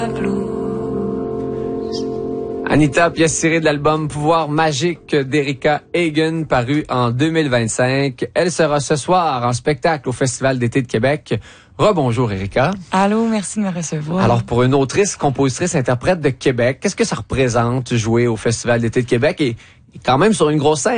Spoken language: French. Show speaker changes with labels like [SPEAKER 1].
[SPEAKER 1] Anita, pièce tirée de l'album Pouvoir magique d'Erika Hagen, paru en 2025. Elle sera ce soir en spectacle au Festival d'été de Québec. Rebonjour Erika.
[SPEAKER 2] Allô, merci de me recevoir.
[SPEAKER 1] Alors pour une autrice, compositrice, interprète de Québec, qu'est-ce que ça représente jouer au Festival d'été de Québec et quand même sur une grosse scène?